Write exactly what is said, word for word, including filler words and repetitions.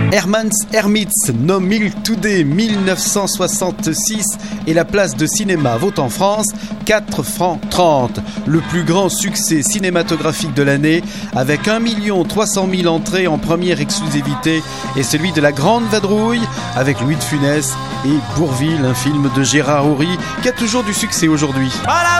Herman's Hermits, No Milk Today, mille neuf cent soixante-six, et la place de cinéma vaut en France quatre francs trente. Le plus grand succès cinématographique de l'année, avec un million trois cent mille entrées en première exclusivité, est celui de La Grande Vadrouille, avec Louis de Funès et Bourvil, un film de Gérard Houry qui a toujours du succès aujourd'hui.